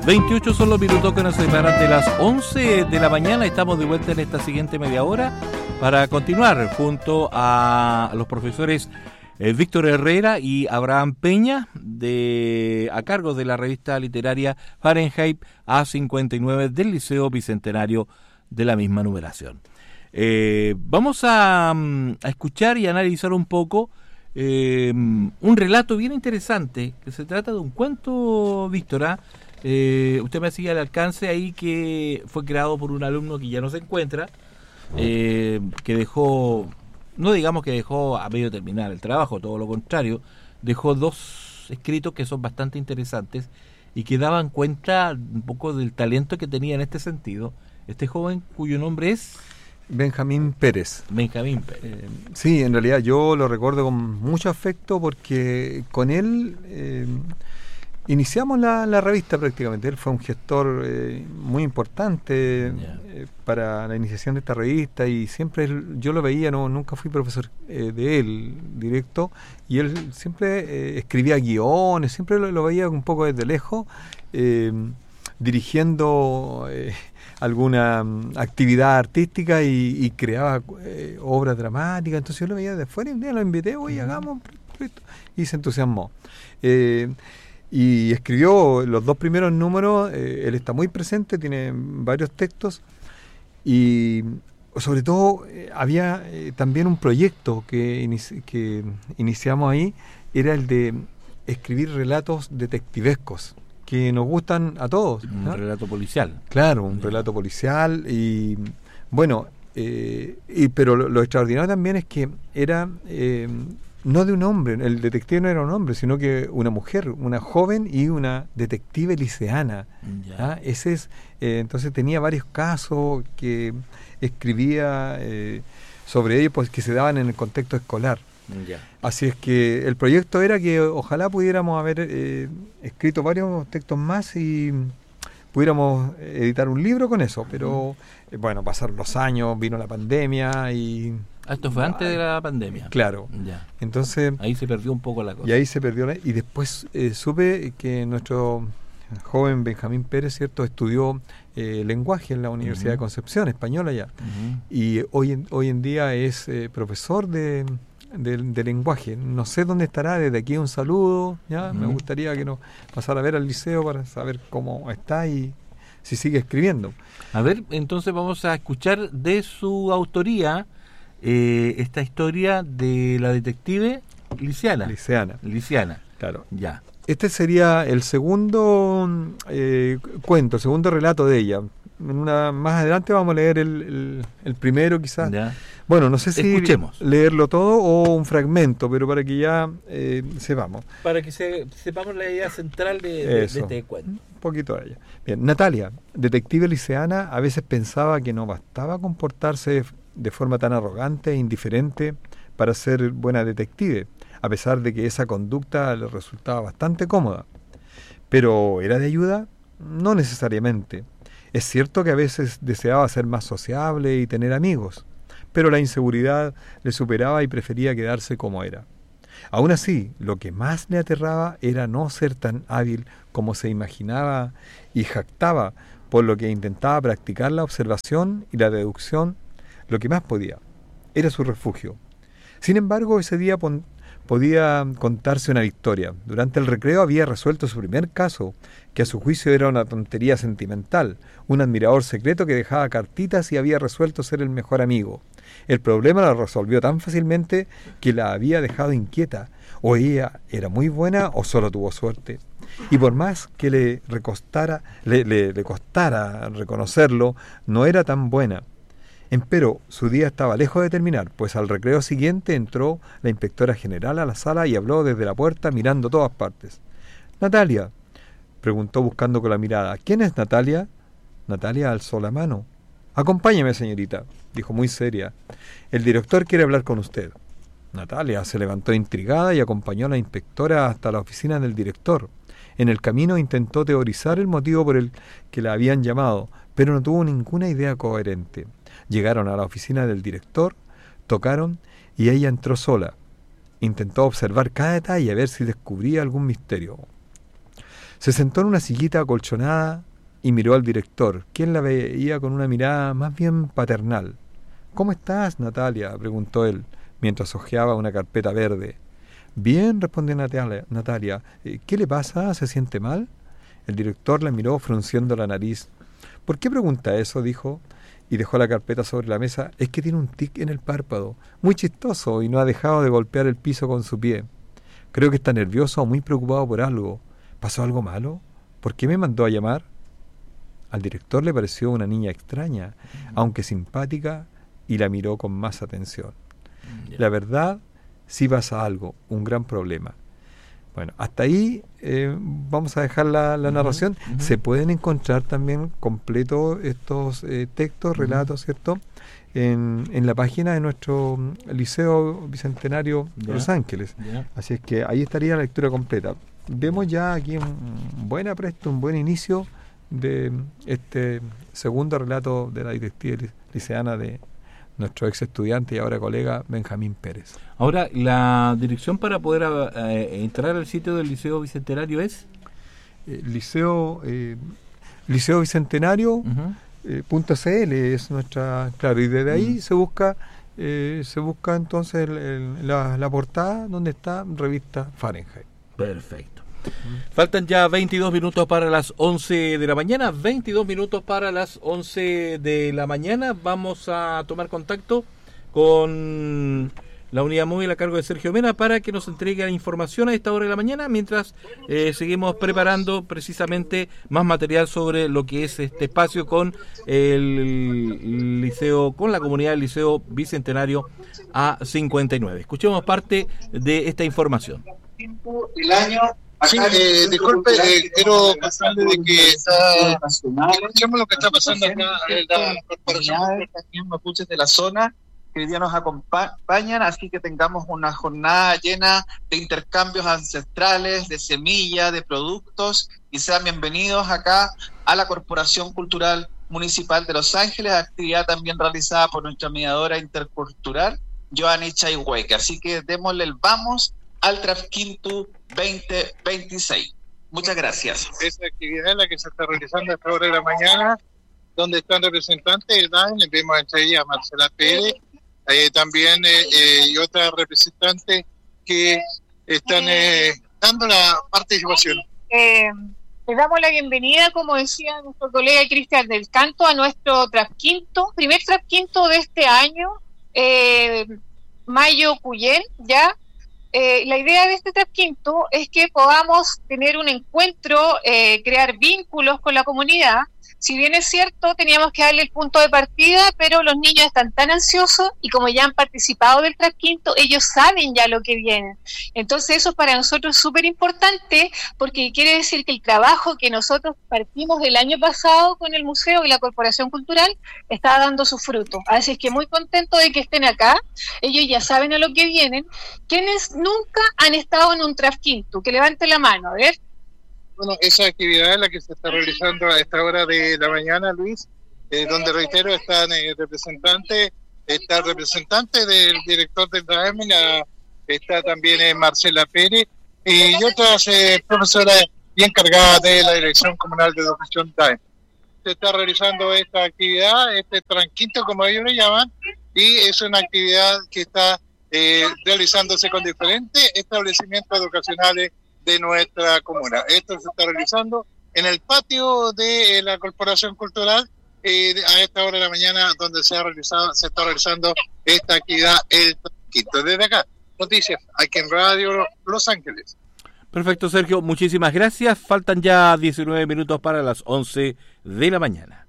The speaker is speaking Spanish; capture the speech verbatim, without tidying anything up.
veintiocho son los minutos que nos separan de las once de la mañana. Estamos de vuelta en esta siguiente media hora para continuar junto a los profesores eh, Víctor Herrera y Abraham Peña, de a cargo de la revista literaria Fahrenheit A cincuenta y nueve del Liceo Bicentenario de la misma numeración. Eh, vamos a, a escuchar y analizar un poco eh, un relato bien interesante, que se trata de un cuento, Víctor, ¿ah? Eh, usted me hacía el alcance ahí que fue creado por un alumno que ya no se encuentra, eh, que dejó, no digamos que dejó a medio terminar el trabajo, todo lo contrario, dejó dos escritos que son bastante interesantes y que daban cuenta un poco del talento que tenía en este sentido este joven cuyo nombre es Benjamín Pérez. Benjamín Pérez. Eh, sí, en realidad yo lo recuerdo con mucho afecto porque con él eh, iniciamos la, la revista prácticamente. Él fue un gestor eh, muy importante Yeah. eh, para la iniciación de esta revista y siempre él, yo lo veía, no nunca fui profesor eh, de él directo, y él siempre eh, escribía guiones, siempre lo, lo veía un poco desde lejos, eh, dirigiendo eh, alguna um, actividad artística y, y creaba eh, obras dramáticas. Entonces yo lo veía de fuera y un día lo invité, oye, hagamos un proyecto, y se entusiasmó. Eh, y escribió los dos primeros números, eh, él está muy presente, tiene varios textos, y sobre todo eh, había eh, también un proyecto que, inici- que iniciamos ahí, era el de escribir relatos detectivescos, que nos gustan a todos, ¿no? Un relato policial. Claro, un relato policial y bueno, eh, y, pero lo, lo extraordinario también es que era eh, no de un hombre, el detective no era un hombre, sino que una mujer, una joven y una detective liceana. Ya. ¿Ah? Ese es, eh, entonces tenía varios casos que escribía eh, sobre ellos, pues, que se daban en el contexto escolar. Ya. Así es que el proyecto era que ojalá pudiéramos haber eh, escrito varios textos más y pudiéramos editar un libro con eso, pero eh, bueno, pasaron los años, vino la pandemia y... Ah, esto fue antes de la pandemia. Claro, Ya. entonces... Ahí se perdió un poco la cosa. Y ahí se perdió la... Y después eh, supe que nuestro joven Benjamín Pérez, ¿cierto?, estudió eh, lenguaje en la Universidad Uh-huh. de Concepción, española ya, Uh-huh. y hoy en, hoy en día es eh, profesor de... De, de lenguaje. No sé dónde estará, desde aquí un saludo, ¿ya? Uh-huh. Me gustaría que nos pasara a ver al liceo para saber cómo está y si sigue escribiendo. A ver, entonces vamos a escuchar de su autoría eh, esta historia de la detective Liciana. Liceana, Liciana, claro. ya. Este sería el segundo eh, cuento, el segundo relato de ella. En una, más adelante vamos a leer el, el, el primero quizás. Ya. Bueno, no sé si Escuchemos. leerlo todo o un fragmento, pero para que ya eh, sepamos. Para que se, sepamos la idea central de, de, de Eso. este cuento. Un poquito de ella. Bien, Natalia, detective liceana, a veces pensaba que no bastaba comportarse de forma tan arrogante e indiferente para ser buena detective, a pesar de que esa conducta le resultaba bastante cómoda. Pero ¿era de ayuda? No necesariamente. Es cierto que a veces deseaba ser más sociable y tener amigos, pero la inseguridad le superaba y prefería quedarse como era. Aún así, lo que más le aterraba era no ser tan hábil como se imaginaba y jactaba, por lo que intentaba practicar la observación y la deducción lo que más podía. Era su refugio. Sin embargo, ese día pon- podía contarse una victoria. Durante el recreo había resuelto su primer caso, que a su juicio era una tontería sentimental, un admirador secreto que dejaba cartitas y había resuelto ser el mejor amigo. El problema lo resolvió tan fácilmente que la había dejado inquieta. O ella era muy buena o solo tuvo suerte. Y por más que le, recostara, le, le, le costara reconocerlo, no era tan buena. Empero, su día estaba lejos de terminar, pues al recreo siguiente entró la inspectora general a la sala y habló desde la puerta mirando todas partes. «Natalia», preguntó buscando con la mirada. «¿Quién es Natalia?» Natalia alzó la mano. «Acompáñeme, señorita», dijo muy seria. «El director quiere hablar con usted». Natalia se levantó intrigada y acompañó a la inspectora hasta la oficina del director. En el camino intentó teorizar el motivo por el que la habían llamado, pero no tuvo ninguna idea coherente. Llegaron a la oficina del director, tocaron y ella entró sola. Intentó observar cada detalle a ver si descubría algún misterio. Se sentó en una sillita acolchonada y miró al director, quien la veía con una mirada más bien paternal. «¿Cómo estás, Natalia?», preguntó él, mientras hojeaba una carpeta verde. «Bien», respondió Natalia. Natalia. «¿Qué le pasa? ¿Se siente mal?». El director la miró frunciendo la nariz. «¿Por qué pregunta eso?», dijo, y dejó la carpeta sobre la mesa. «Es que tiene un tic en el párpado, muy chistoso, y no ha dejado de golpear el piso con su pie. Creo que está nervioso o muy preocupado por algo. ¿Pasó algo malo? ¿Por qué me mandó a llamar?». Al director le pareció una niña extraña, aunque simpática, y la miró con más atención. La verdad, sí pasa algo, un gran problema. Bueno, hasta ahí eh, vamos a dejar la, la narración. Uh-huh, uh-huh. Se pueden encontrar también completos estos eh, textos, relatos, uh-huh. ¿cierto?, en, en la página de nuestro Liceo Bicentenario de yeah. Los Ángeles. Yeah. Así es que ahí estaría la lectura completa. Vemos ya aquí un buen apresto, un buen inicio de este segundo relato de la directiva liceana de nuestro ex estudiante y ahora colega Benjamín Pérez. Ahora, la dirección para poder eh, entrar al sitio del Liceo Bicentenario es eh, liceo eh, liceo bicentenario uh-huh. eh, punto c l es nuestra, claro, y desde ahí uh-huh. se busca eh, se busca entonces el, el, la, la portada donde está revista Fahrenheit. Perfecto. Uh-huh. Faltan ya veintidós minutos para las once de la mañana, veintidós minutos para las once de la mañana. Vamos a tomar contacto con la unidad móvil a cargo de Sergio Mena para que nos entregue la información a esta hora de la mañana, mientras eh, seguimos preparando precisamente más material sobre lo que es este espacio con el liceo, con la comunidad del Liceo Bicentenario A cincuenta y nueve. Escuchemos parte de esta información. El año Sí, eh, disculpe, eh, quiero pasarle de que está, escuchemos lo que está pasando acá en la corporación de mapuches de la zona, que hoy día nos acompañan, así que tengamos una jornada llena de intercambios ancestrales, de semillas, de productos, y sean bienvenidos acá a la Corporación Cultural Municipal de Los Ángeles, actividad también realizada por nuestra mediadora intercultural, Joanny Chayhueque. Así que démosle el vamos al Trafquintu veinte veintiséis. Muchas gracias. Esa actividad es la que se está realizando a esta hora de la mañana, donde están representantes del D A E, vemos entre ellas a Marcela Pérez, eh, también eh, eh, y otras representantes que están eh, dando la participación. Eh, les damos la bienvenida, como decía nuestro colega Cristian del Canto, a nuestro Trafquinto, primer Trafquinto de este año, eh, Mayo Cuyén, ya. Eh, la idea de este Trafquinto es que podamos tener un encuentro, eh, crear vínculos con la comunidad. Si bien es cierto, teníamos que darle el punto de partida, pero los niños están tan ansiosos y como ya han participado del Trafquinto, ellos saben ya lo que viene. Entonces eso para nosotros es súper importante, porque quiere decir que el trabajo que nosotros partimos el año pasado con el museo y la Corporación Cultural está dando su fruto. Así es que muy contento de que estén acá. Ellos ya saben a lo que vienen. ¿Quiénes nunca han estado en un Trafquinto? Que levanten la mano, a ver. Bueno, esa actividad es la que se está realizando a esta hora de la mañana, Luis, eh, donde reitero, están eh, representantes, está el representante del director del D A E M, está también eh, Marcela Pérez, y otras eh, profesoras y encargadas de la Dirección Comunal de Educación D A E M. Se está realizando esta actividad, este tranquito, como ellos le llaman, y es una actividad que está eh, realizándose con diferentes establecimientos educacionales de nuestra comuna. Esto se está realizando en el patio de la Corporación Cultural eh, a esta hora de la mañana, donde se ha realizado, se está realizando esta actividad el quinto. Desde acá, noticias aquí en Radio Los Ángeles. Perfecto, Sergio, muchísimas gracias. Faltan ya diecinueve minutos para las once de la mañana.